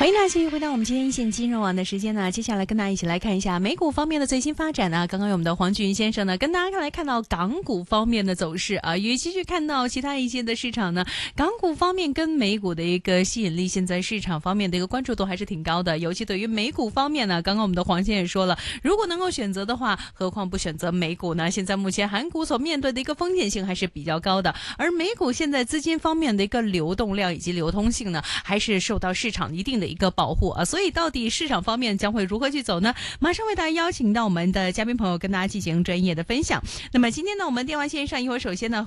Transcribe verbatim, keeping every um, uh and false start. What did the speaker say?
欢迎大家继续回到我们今天一线金融网的时间呢，接下来跟大家一起来看一下美股方面的最新发展呢。刚刚有我们的黄俊先生呢，跟大家来看到港股方面的走势啊，与其去看到其他一些的市场呢，港股方面跟美股的一个吸引力，现在市场方面的一个关注度还是挺高的。尤其对于美股方面呢，刚刚我们的黄先生也说了，如果能够选择的话，何况不选择美股呢？现在目前韩股所面对的一个风险性还是比较高的，而美股现在资金方面的一个流动量以及流通性呢，还是受到市场一定的一个保护啊。所以到底市场方面将会如何去走呢？马上为大家邀请到我们的嘉宾朋友跟大家进行专业的分享。那么今天呢，我们电话线上一会儿首先呢